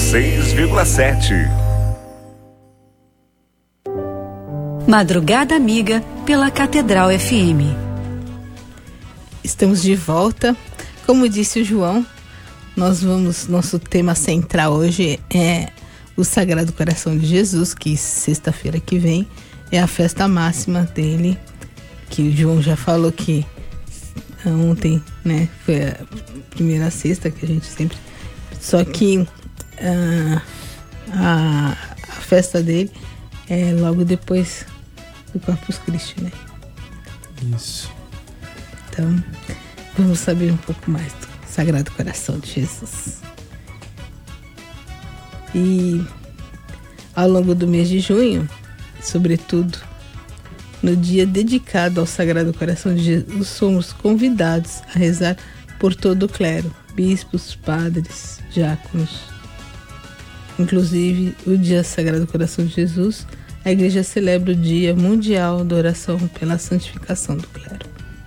106,7. Madrugada Amiga pela Catedral FM. Estamos de volta. Como disse o João, nosso tema central hoje é o Sagrado Coração de Jesus, que sexta-feira que vem é a festa máxima dele, que o João já falou que ontem, né, foi a primeira sexta que a gente sempre... Só que a festa dele é logo depois do Corpus Christi, né? Isso. Então, vamos saber um pouco mais do Sagrado Coração de Jesus. E ao longo do mês de junho, sobretudo no dia dedicado ao Sagrado Coração de Jesus, somos convidados a rezar por todo o clero, bispos, padres, diáconos. Inclusive, o dia Sagrado Coração de Jesus, a Igreja celebra o Dia Mundial da Oração pela Santificação do Clero.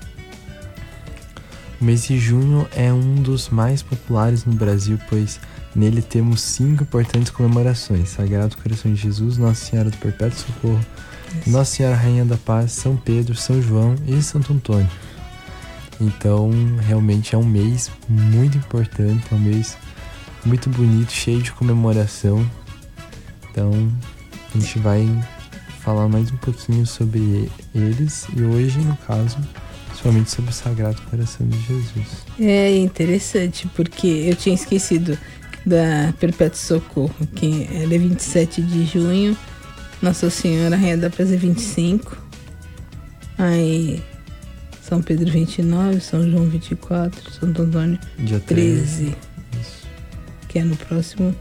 O mês de junho é um dos mais populares no Brasil, pois nele temos 5 importantes comemorações: Sagrado Coração de Jesus, Nossa Senhora do Perpétuo Socorro, Nossa Senhora Rainha da Paz, São Pedro, São João e Santo Antônio. Então, realmente é um mês muito importante, é um mês muito bonito, cheio de comemoração. Então, a gente vai falar mais um pouquinho sobre eles e hoje, no caso, principalmente sobre o Sagrado Coração de Jesus. É interessante, porque eu tinha esquecido da Perpétuo Socorro, que ela é 27 de junho, Nossa Senhora Rainha da Paz é 25, aí São Pedro 29, São João 24, Santo Antônio Dia 13. Isso. Que é no próximo.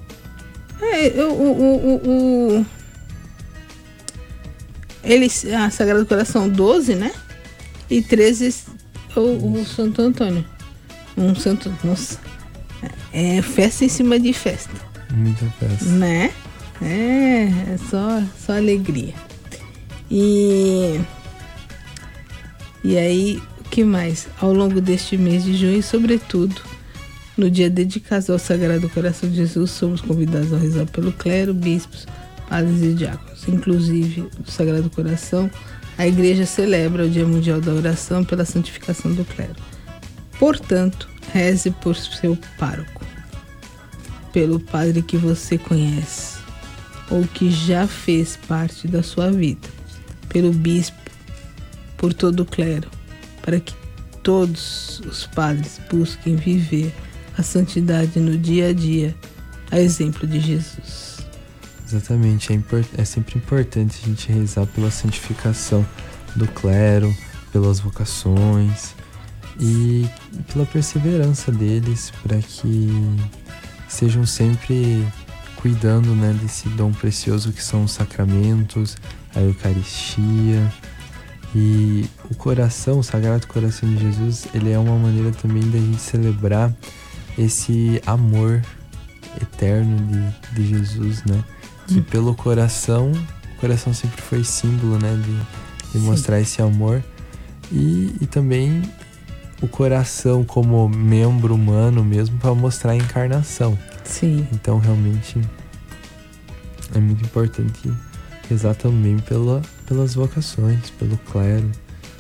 A Sagrado Coração 12, né? E 13 o Santo Antônio. Nossa. É festa em cima de festa. Muita festa. Né? É só alegria. E aí, o que mais? Ao longo deste mês de junho, sobretudo, no dia dedicado ao Sagrado Coração de Jesus, somos convidados a rezar pelo clero, bispos, padres e diáconos. Inclusive, o Sagrado Coração, a Igreja celebra o Dia Mundial da Oração pela Santificação do Clero. Portanto, reze por seu pároco, pelo padre que você conhece ou que já fez parte da sua vida, pelo bispo, por todo o clero, para que todos os padres busquem viver a santidade no dia a dia, a exemplo de Jesus. Exatamente, é sempre importante a gente rezar pela santificação do clero, pelas vocações e pela perseverança deles, para que estejam sempre cuidando, né, desse dom precioso que são os sacramentos, a Eucaristia. E o coração, o Sagrado Coração de Jesus, ele é uma maneira também da gente celebrar esse amor eterno de Jesus, né? Que pelo coração, o coração sempre foi símbolo, né, de mostrar esse amor. E também o coração como membro humano mesmo, para mostrar a encarnação. Sim. Então, realmente, é muito importante rezar também pelas vocações, pelo clero.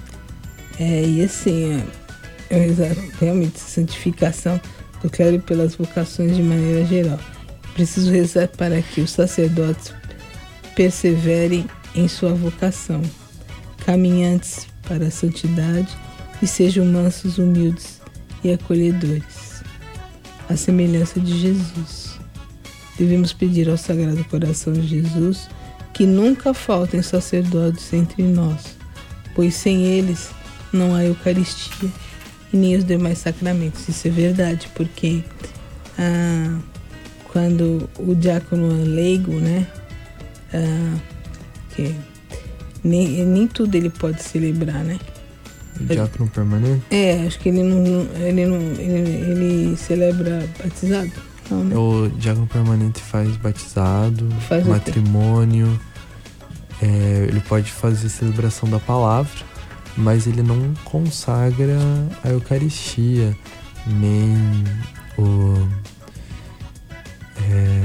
E assim, realmente, santificação do clero e pelas vocações de maneira geral. Preciso rezar para que os sacerdotes perseverem em sua vocação, caminhantes para a santidade e sejam mansos, humildes e acolhedores, à semelhança de Jesus. Devemos pedir ao Sagrado Coração de Jesus que nunca faltem sacerdotes entre nós, pois sem eles não há Eucaristia e nem os demais sacramentos. Isso é verdade, porque quando o diácono é leigo, né, que nem tudo ele pode celebrar, né? O diácono permanente? Acho que ele celebra batizado. Não, né? O diácono permanente faz batizado, matrimônio, ele pode fazer celebração da palavra, mas ele não consagra a Eucaristia, nem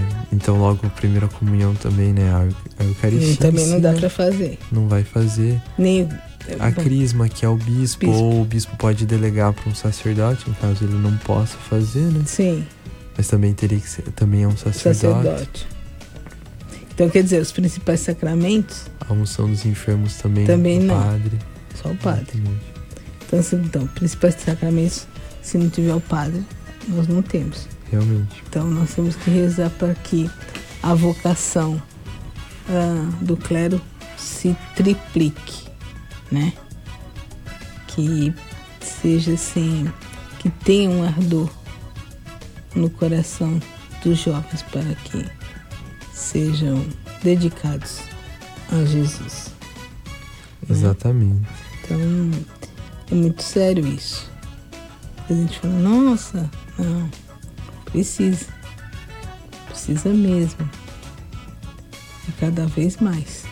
Então logo a primeira comunhão também, né? A Eucaristia também não dá para fazer. Não vai fazer. Nem a crisma, que é o bispo, ou o bispo pode delegar para um sacerdote, no caso ele não possa fazer, né? Sim. Mas também teria que ser, também é um sacerdote. Então, quer dizer, os principais sacramentos... A unção dos enfermos também não. Padre. Só o padre. Então, principais sacramentos, se não tiver o padre, nós não temos. Realmente. Então, nós temos que rezar para que a vocação do clero se triplique, né? Que seja assim, que tenha um ardor no coração dos jovens para que sejam dedicados a Jesus. Exatamente. Né? Então, é muito sério isso. A gente fala, nossa, não, precisa mesmo. E cada vez mais.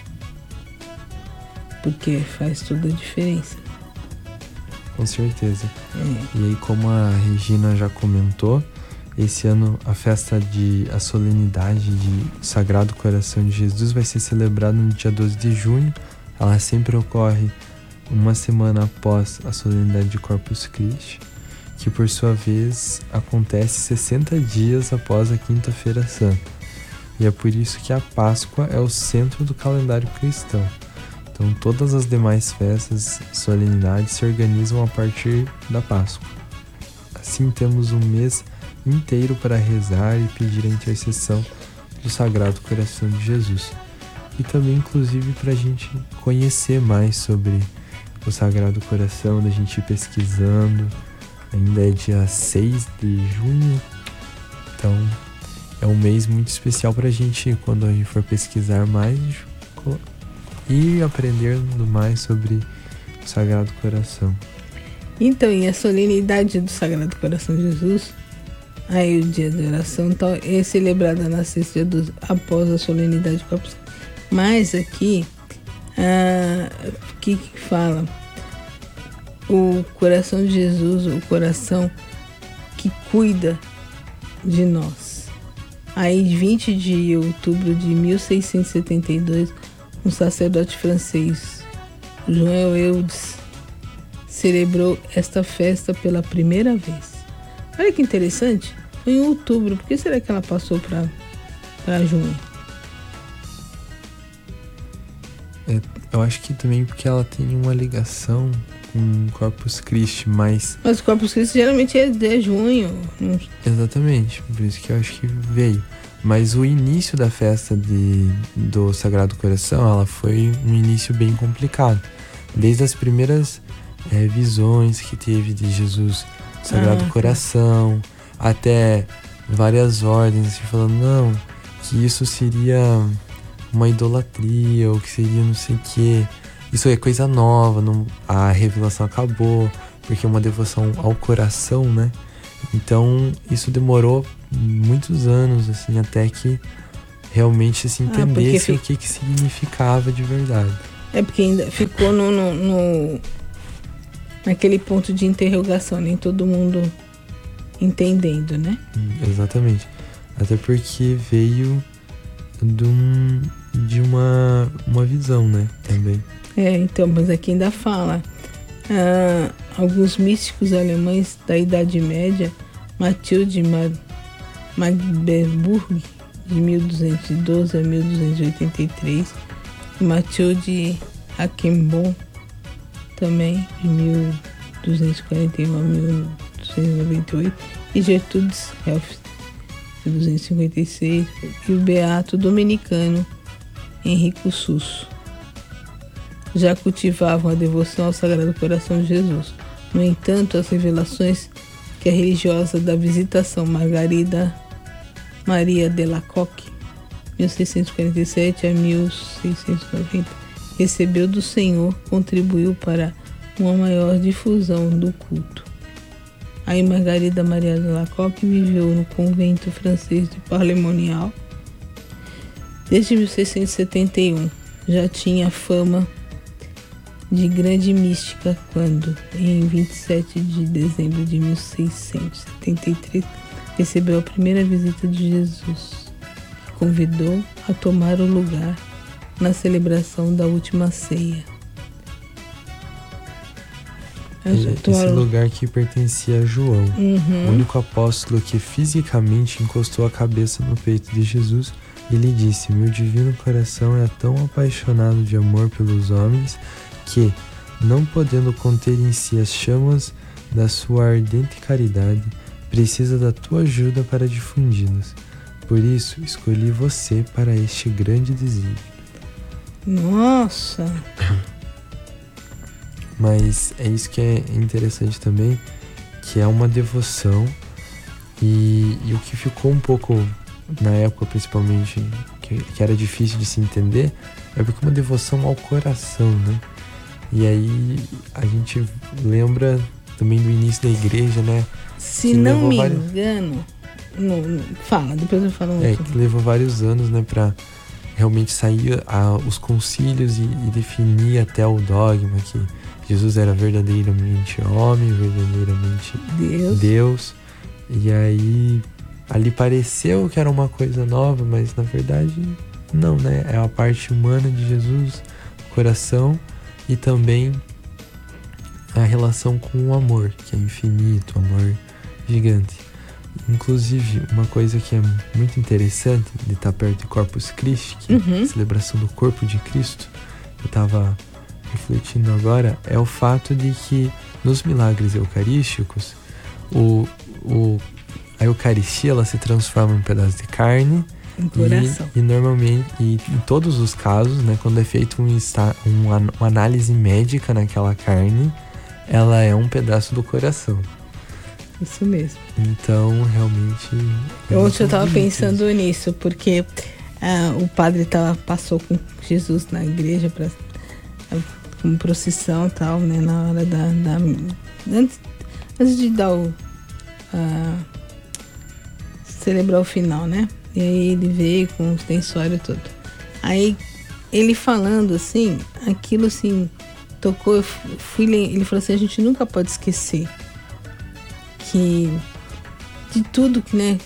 Porque faz toda a diferença. Com certeza. E aí, como a Regina já comentou, esse ano a solenidade de Sagrado Coração de Jesus vai ser celebrada no dia 12 de junho. Ela sempre ocorre uma semana após a solenidade de Corpus Christi, que por sua vez acontece 60 dias após a Quinta-feira Santa. E é por isso que a Páscoa é o centro do calendário cristão. Então todas as demais festas, solenidades se organizam a partir da Páscoa. Assim temos um mês inteiro para rezar e pedir a intercessão do Sagrado Coração de Jesus. E também, inclusive, para a gente conhecer mais sobre o Sagrado Coração, da gente ir pesquisando. Ainda é dia 6 de junho, então é um mês muito especial para a gente, quando a gente for pesquisar mais e aprendendo mais sobre o Sagrado Coração. Então, e a solenidade do Sagrado Coração de Jesus, aí o dia de oração, então, é celebrada na sexta dia após a solenidade de Corpus. Mas aqui, que fala? O coração de Jesus, o coração que cuida de nós. Aí, 20 de outubro de 1672, um sacerdote francês, João Eudes, celebrou esta festa pela primeira vez. Olha que interessante, foi em outubro. Por que será que ela passou para junho? Eu acho que também porque ela tem uma ligação com Corpus Christi, mas o Corpus Christi geralmente é de junho. Exatamente, por isso que eu acho que veio. Mas o início da festa do Sagrado Coração, ela foi um início bem complicado. Desde as primeiras visões que teve de Jesus, do Sagrado Coração, até várias ordens assim, falando, não, que isso seria uma idolatria, ou que seria não sei o quê. Isso é coisa nova, a revelação acabou, porque é uma devoção ao coração, né? Então, isso demorou muitos anos, assim, até que realmente se entendesse o que significava de verdade. É porque ainda ficou naquele ponto de interrogação, nem todo mundo entendendo, né? Exatamente. Até porque veio de uma visão, né? Também. Então, mas aqui ainda fala. Alguns místicos alemães da Idade Média, Matilde Magdeburg, de 1212 a 1283, e Matilde Hackenborn, também, de 1241 a 1298, e Gertrudes Helf, de 256, e o beato dominicano Henrico Susso. Já cultivavam a devoção ao Sagrado Coração de Jesus. No entanto, as revelações que a religiosa da Visitação Margarida Maria de la Coque, 1647 a 1690, recebeu do Senhor, contribuiu para uma maior difusão do culto. Aí Margarida Maria de la Coque viveu no convento francês de Parlemonial desde 1671. Já tinha fama de grande mística quando, em 27 de dezembro de 1673, recebeu a primeira visita de Jesus. convidou a tomar o lugar na celebração da última ceia. Esse lugar que pertencia a João, o único apóstolo que fisicamente encostou a cabeça no peito de Jesus e lhe disse: meu divino coração é tão apaixonado de amor pelos homens que, não podendo conter em si as chamas da sua ardente caridade, precisa da tua ajuda para difundi-las. Por isso, escolhi você para este grande desígnio. Nossa! Mas é isso que é interessante também, que é uma devoção e o que ficou um pouco, na época principalmente, que era difícil de se entender, é porque é uma devoção ao coração, né? E aí a gente lembra também do início da igreja, né? Se não me engano, fala, depois eu falo outro. Que levou vários anos, né, pra realmente sair os concílios e definir até o dogma que Jesus era verdadeiramente homem, verdadeiramente Deus. E aí, ali pareceu que era uma coisa nova, mas na verdade não, né? É a parte humana de Jesus, o coração, e também a relação com o amor, que é infinito, o amor gigante. Inclusive, uma coisa que é muito interessante de estar perto de Corpus Christi, que é a celebração do corpo de Cristo, eu estava refletindo agora, é o fato de que nos milagres eucarísticos a Eucaristia ela se transforma em um pedaço de carne e normalmente, e em todos os casos, né, quando é feito uma análise médica naquela carne, ela é um pedaço do coração. Isso mesmo. Então, realmente... Ontem eu estava pensando nisso, porque o padre passou com Jesus na igreja como procissão e tal, né? Na hora antes de dar celebrar o final, né? E aí ele veio com o tensório todo. Aí ele falando assim, aquilo assim, tocou, ele falou assim, a gente nunca pode esquecer que de tudo que, né,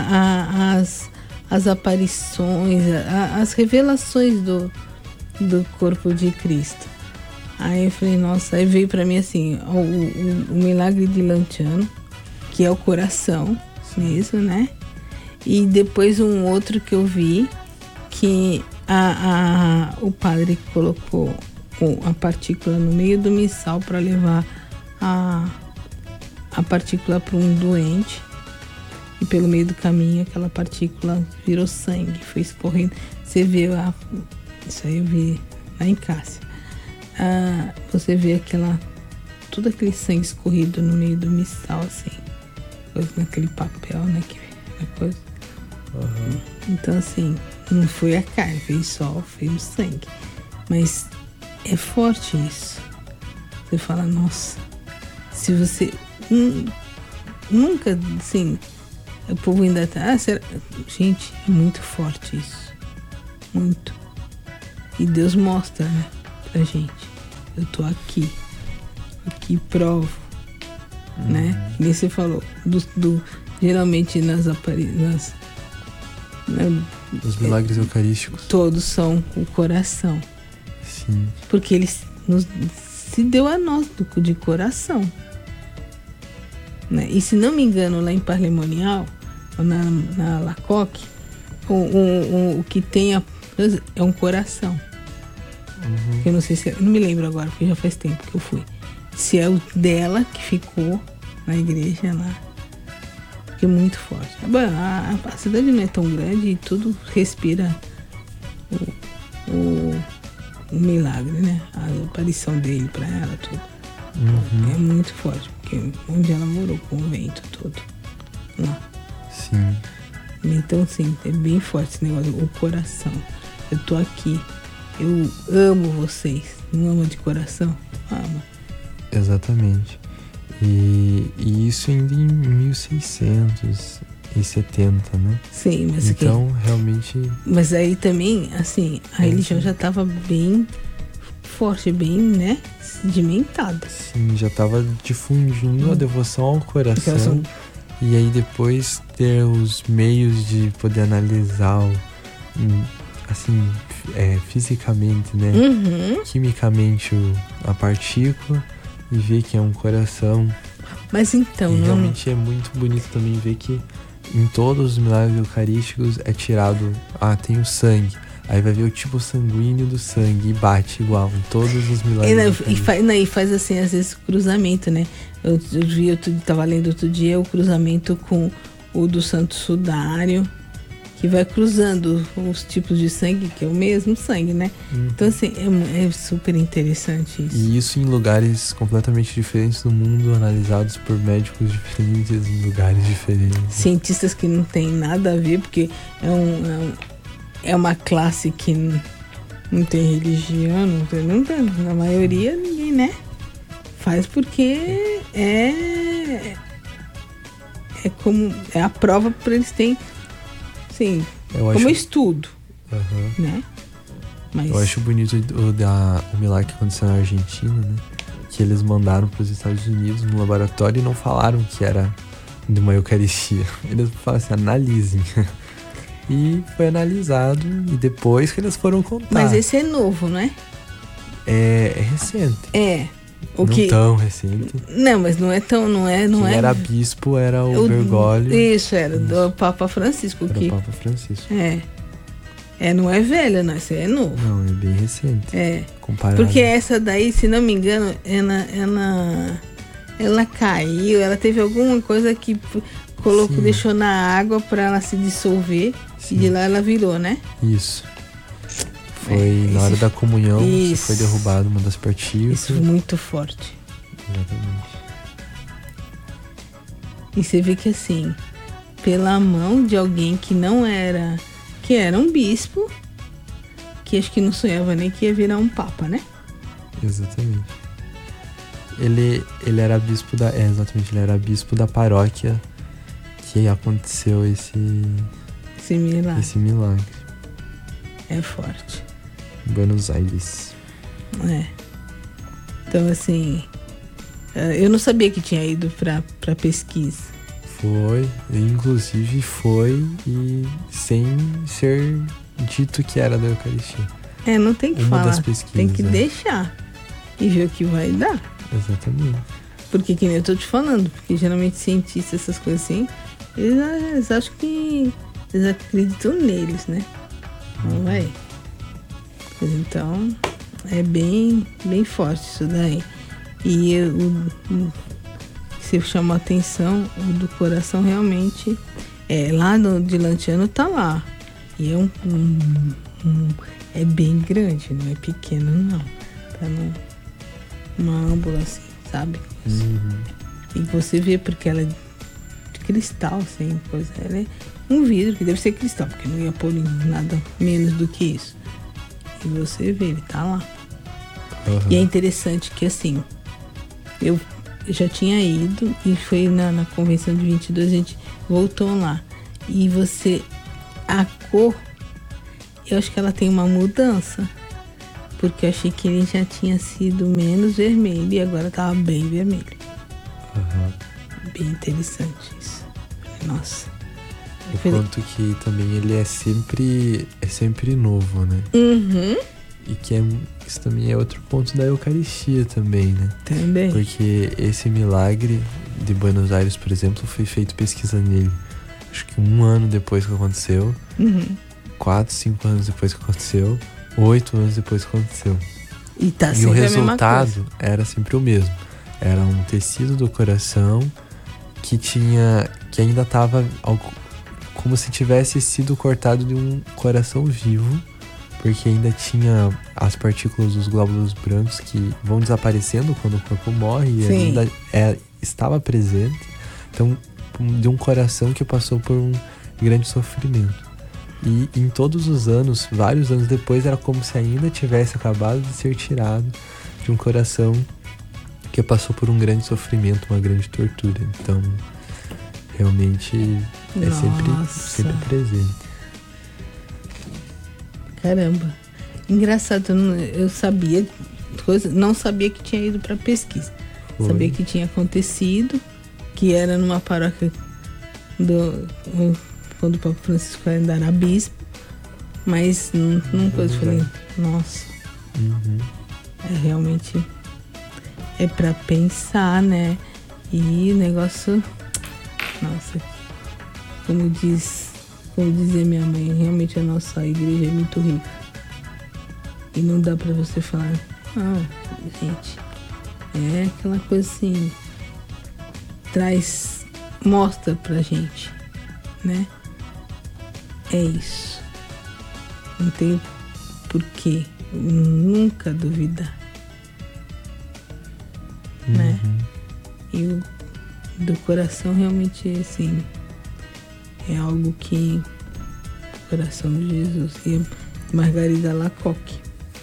as aparições, as revelações do corpo de Cristo. Aí eu falei, nossa, aí veio pra mim assim, o milagre de Lanciano, que é o coração mesmo, né? E depois um outro que eu vi, que o padre colocou a partícula no meio do missal para levar a partícula para um doente, e pelo meio do caminho aquela partícula virou sangue, foi escorrendo. Você vê isso aí eu vi lá em Cássia. Você vê todo aquele sangue escorrido no meio do missal, assim, naquele papel, né, coisa. Então assim, não foi a carne, veio o sangue, mas é forte isso. Você fala, nossa, se você nunca, assim, o povo ainda tá, será? Gente, é muito forte isso, muito. E Deus mostra, né, pra gente, eu tô aqui provo, né? Nem você falou, geralmente os milagres eucarísticos, todos são o coração. Sim. Porque ele se deu a nós de coração, né? E se não me engano, lá em Parlemonial, na Lacoque, o que tem é um coração. Eu não sei não me lembro agora, porque já faz tempo que eu fui. Se é o dela que ficou na igreja lá, que é muito forte. A cidade não é tão grande e tudo respira o milagre, né? A aparição dele pra ela, tudo. É muito forte, porque onde ela morou, com o vento todo lá. Sim. Então, sim, é bem forte esse negócio, o coração. Eu tô aqui, eu amo vocês. Não ama de coração? Ama. Exatamente. E isso ainda em 1670, né? Sim, mas então, realmente... Mas aí também, assim, a religião já estava bem forte, bem, né, sedimentada. Sim, já estava difundindo a devoção ao coração. E aí depois ter os meios de poder analisar assim, fisicamente, né? Quimicamente a partícula e ver que é um coração. Mas então, e realmente é muito bonito também ver que em todos os milagres eucarísticos é tirado, tem o sangue. Aí vai ver o tipo sanguíneo do sangue e bate igual em todos os milagres. E faz assim, às vezes, cruzamento, né? Eu tava lendo outro dia o cruzamento com o do Santo Sudário, que vai cruzando os tipos de sangue, que é o mesmo sangue, né? Então, assim, é super interessante isso. E isso em lugares completamente diferentes do mundo, analisados por médicos diferentes em lugares diferentes. Cientistas que não tem nada a ver, porque é uma classe que não tem religião, não tem, na maioria ninguém, né? Faz porque é a prova para eles terem, sim, como estudo, né? Mas... Eu acho bonito o milagre que aconteceu na Argentina, né? Que eles mandaram para os Estados Unidos no laboratório e não falaram que era de uma eucaristia. Eles falaram assim, analisem. E foi analisado e depois que eles foram contar. Mas esse é novo, né? É recente. Não tão recente. Não, mas não é tão... Quem era bispo era o Bergoglio. Isso, do Papa Francisco. Era o Papa Francisco. Não é velha, não. Isso é novo. Não, é bem recente. Comparado. Porque essa daí, se não me engano, ela caiu, ela teve alguma coisa que deixou na água para ela se dissolver. Sim. E de lá ela virou, né? Isso. Foi na hora da comunhão, que foi derrubada uma das partículas. Isso foi muito forte. Exatamente. E você vê que assim, pela mão de alguém que era um bispo, que acho que não sonhava nem que ia virar um papa, né? Exatamente. Ele era bispo exatamente, ele era bispo da paróquia que aconteceu esse milagre. É forte. Buenos Aires. Então, assim, eu não sabia que tinha ido pra pesquisa. Inclusive foi e sem ser dito que era da Eucaristia. Não tem que falar, das pesquisas, tem que deixar e ver o que vai dar. Exatamente. Porque, que nem eu tô te falando, porque geralmente cientistas, essas coisas assim, eles acham que eles acreditam neles, né? Não vai. Mas então, é bem, bem forte isso daí. E se chamou a atenção, o do coração realmente, lá no de Lanciano tá lá. E é bem grande, não é pequeno não. Tá numa âmbula assim, sabe? E você vê porque ela é de cristal, assim, coisa. Ela é um vidro que deve ser cristal, porque não ia pôr nada menos do que isso. E você vê, ele tá lá. E é interessante que assim, eu já tinha ido e foi na convenção de 22, a gente voltou lá. E a cor, eu acho que ela tem uma mudança. Porque eu achei que ele já tinha sido menos vermelho e agora tava bem vermelho. Bem interessante isso. Nossa. O quanto que também ele é sempre novo, né? E que isso também é outro ponto da Eucaristia também, né? Também. Porque esse milagre de Buenos Aires, por exemplo, foi feito pesquisa nele. Acho que 1 ano depois que aconteceu. 4, 5 anos depois que aconteceu. 8 anos depois que aconteceu. E tá e sempre o resultado a mesma coisa. Era sempre o mesmo. Era um tecido do coração que ainda estava como se tivesse sido cortado de um coração vivo, porque ainda tinha as partículas dos glóbulos brancos que vão desaparecendo quando o corpo morre e ainda estava presente. Então, de um coração que passou por um grande sofrimento. E em todos os anos, vários anos depois, era como se ainda tivesse acabado de ser tirado de um coração que passou por um grande sofrimento, uma grande tortura. Então, realmente sempre presente. Caramba. Engraçado, eu sabia não sabia que tinha ido para pesquisa. Sabia que tinha acontecido, que era numa paróquia quando o Papa Francisco ainda era bispo, Mas nunca eu falei, nossa, realmente é pra pensar, né? E o negócio, nossa, como dizia minha mãe, realmente a nossa igreja é muito rica. E não dá pra você falar, gente, é aquela coisa assim, mostra pra gente, né? É isso. Não tem por que nunca duvidar, né? E do coração realmente, assim, é algo que o coração de Jesus. E Margarida Lacoque,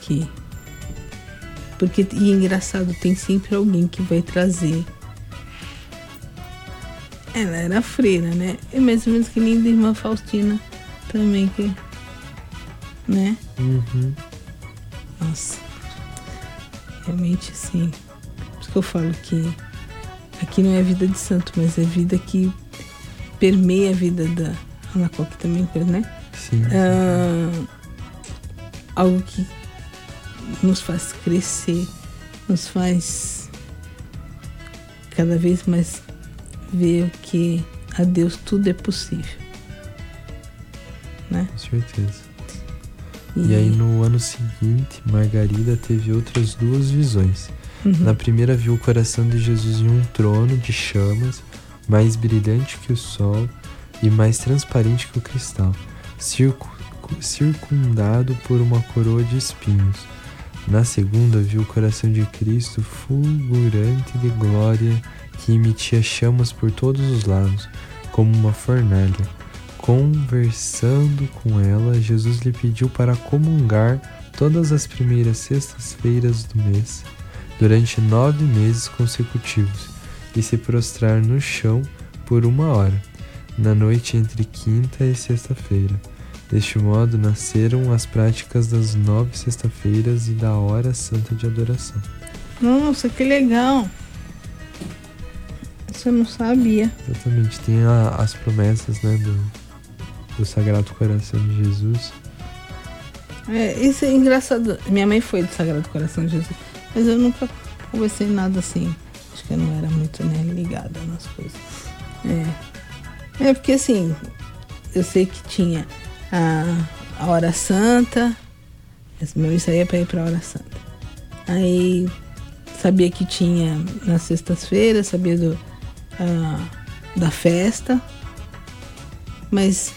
porque, e engraçado, tem sempre alguém que vai trazer. Ela era freira, né? É mais ou menos que nem da irmã Faustina também, que, né? Nossa, realmente assim, por isso que eu falo que aqui não é vida de santo, mas é vida que permeia a vida da Lacoque também, né? Sim. Algo que nos faz crescer, nos faz cada vez mais ver que a Deus tudo é possível, né? Com certeza. E aí no ano seguinte, Margarida teve outras 2 visões. Na primeira viu o coração de Jesus em um trono de chamas, mais brilhante que o sol e mais transparente que o cristal, circundado por uma coroa de espinhos. Na segunda viu o coração de Cristo fulgurante de glória, que emitia chamas por todos os lados, como uma fornalha. Conversando com ela, Jesus lhe pediu para comungar todas as primeiras sextas-feiras do mês, durante 9 meses consecutivos, e se prostrar no chão por 1 hora, na noite entre quinta e sexta-feira. Deste modo, nasceram as práticas das 9 sexta-feiras e da hora santa de adoração. Nossa, que legal! Isso eu não sabia. Exatamente, tem as promessas, né, do Sagrado Coração de Jesus. Isso é engraçado. Minha mãe foi do Sagrado Coração de Jesus, mas eu nunca conversei nada assim. Acho que eu não era muito, né, ligada nas coisas. Porque assim, eu sei que tinha a Hora Santa, minha mãe saía para ir para a Hora Santa. Aí sabia que tinha nas sextas-feiras, sabia da festa, mas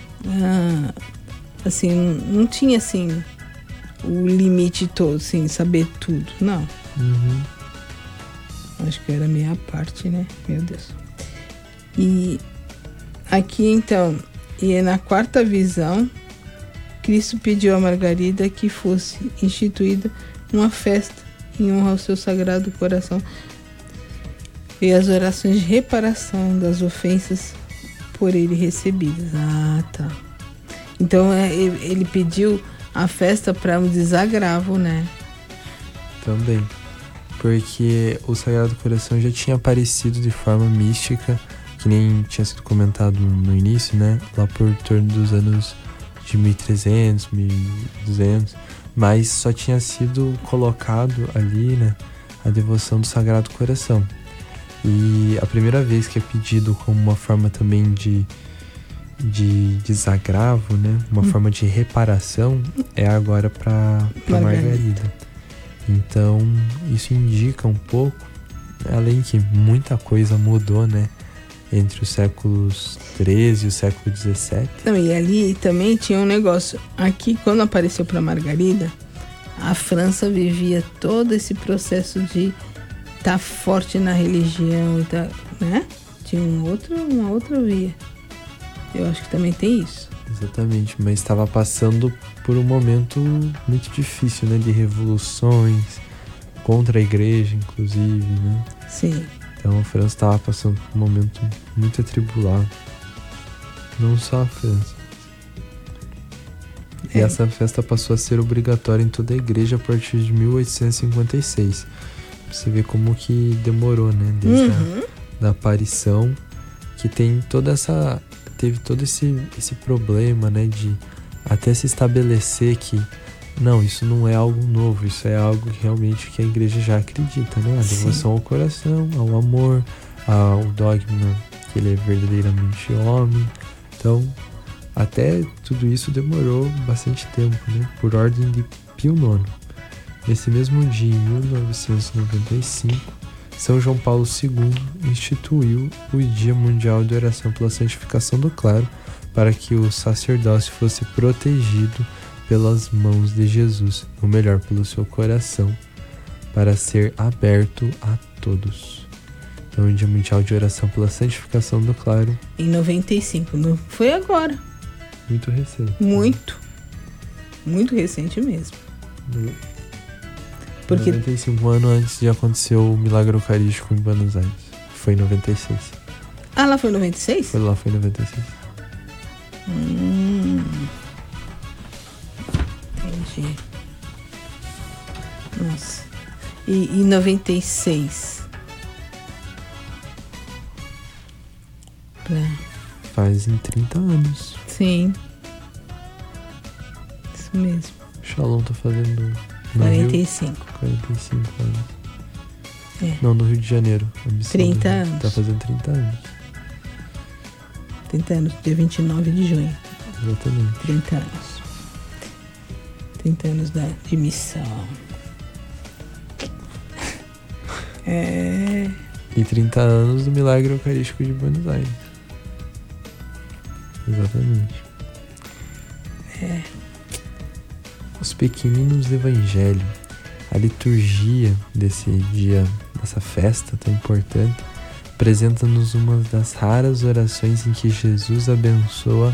assim, não tinha assim o limite todo, assim, saber tudo, não. Acho que era a minha parte, né? Meu Deus. E aqui então, e na 4ª visão, Cristo pediu a Margarida que fosse instituída uma festa em honra ao seu Sagrado Coração e as orações de reparação das ofensas por ele recebidas. Tá. Então ele pediu a festa para um desagravo, né? Também. Porque o Sagrado Coração já tinha aparecido de forma mística, que nem tinha sido comentado no início, né? Lá por torno dos anos de 1300, 1200, mas só tinha sido colocado ali, né, a devoção do Sagrado Coração. E a primeira vez que é pedido como uma forma também de desagravo, né, uma forma de reparação, é agora para Margarida. Então, isso indica um pouco, além que muita coisa mudou, né, entre os séculos XIII e o século XVII. E ali também tinha um negócio. Aqui, quando apareceu para Margarida, a França vivia todo esse processo de estar forte na religião, né? Tinha uma outra via. Eu acho que também tem isso. Exatamente, mas estava passando por um momento muito difícil, né? De revoluções contra a igreja, inclusive, né? Sim. Então a França estava passando por um momento muito atribulado. Não só a França. E essa festa passou a ser obrigatória em toda a igreja a partir de 1856. Você vê como que demorou, né? Desde da aparição, que tem toda essa... Teve todo esse problema, né? De até se estabelecer que não, isso não é algo novo, isso é algo realmente que a igreja já acredita, né? A devoção ao coração, ao amor, ao dogma que ele é verdadeiramente homem. Então, até tudo isso demorou bastante tempo, né? Por ordem de Pio IX. Nesse mesmo dia, em 1995, São João Paulo II instituiu o Dia Mundial de Oração pela Santificação do Clero para que o sacerdócio fosse protegido pelas mãos de Jesus, ou melhor, pelo seu coração, para ser aberto a todos. Então, o Dia Mundial de Oração pela Santificação do Clero. Em 95, não foi agora. Muito recente. Muito recente mesmo. Porque 95 anos antes de acontecer o milagre eucarístico em Buenos Aires. Foi em 96. Ah, lá foi em 96? Foi lá, foi em 96. Entendi. Nossa. E 96? Fazem 30 anos. Sim. Isso mesmo. Shalom tá fazendo... 45. 45 anos. É. Não, no Rio de Janeiro. 30 anos. Tá fazendo 30 anos. 30 anos, dia 29 de junho. Exatamente. 30 anos. 30 anos de missão. E 30 anos do milagre eucarístico de Buenos Aires. Exatamente. Os pequeninos do Evangelho. A liturgia desse dia, dessa festa tão importante, apresenta-nos uma das raras orações em que Jesus abençoa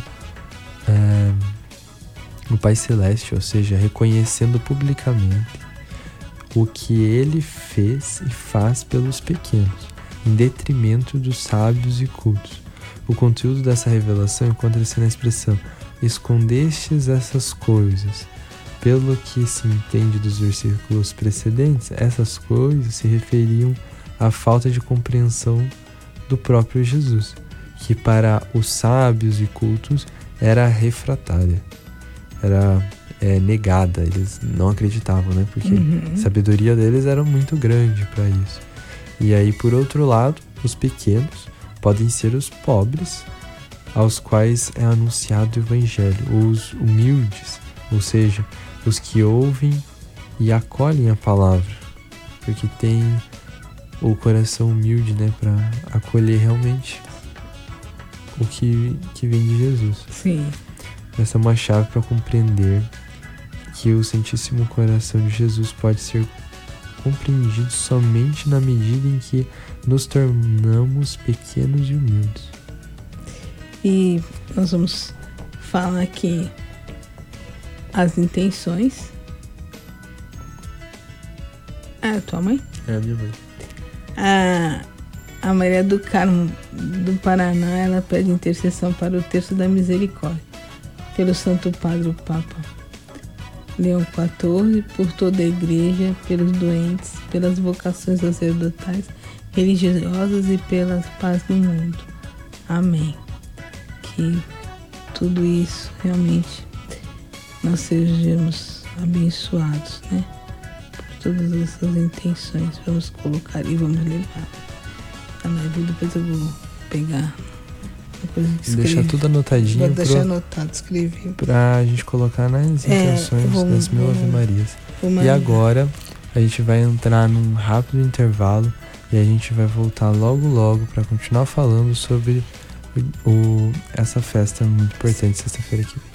o Pai Celeste, ou seja, reconhecendo publicamente o que ele fez e faz pelos pequenos, em detrimento dos sábios e cultos. O conteúdo dessa revelação encontra-se na expressão: escondestes essas coisas. Pelo que se entende dos versículos precedentes, essas coisas se referiam à falta de compreensão do próprio Jesus, que para os sábios e cultos era refratária, era negada, eles não acreditavam, né? Porque a sabedoria deles era muito grande para isso. E aí, por outro lado, os pequenos podem ser os pobres, aos quais é anunciado o Evangelho, os humildes, ou seja, os que ouvem e acolhem a palavra, porque tem o coração humilde, né, para acolher realmente o que vem de Jesus. Sim. Essa é uma chave para compreender que o Santíssimo Coração de Jesus pode ser compreendido somente na medida em que nos tornamos pequenos e humildes. E nós vamos falar aqui as intenções. Ah, tua mãe? É a minha mãe. A Maria do Carmo do Paraná, ela pede intercessão para o Terço da Misericórdia, pelo Santo Padre o Papa Leão XIV, por toda a Igreja, pelos doentes, pelas vocações sacerdotais, religiosas e pela paz no mundo. Amém. Que tudo isso realmente nós sejamos abençoados, né? Por todas essas intenções. Vamos colocar e vamos levar. Depois eu vou pegar uma coisa que escrevi. Deixar tudo anotadinho. Vou deixar anotado, escrevi. Pra gente colocar nas intenções das Mil Ave Marias. E agora a gente vai entrar num rápido intervalo e a gente vai voltar logo para continuar falando sobre essa festa muito importante, sexta-feira que vem.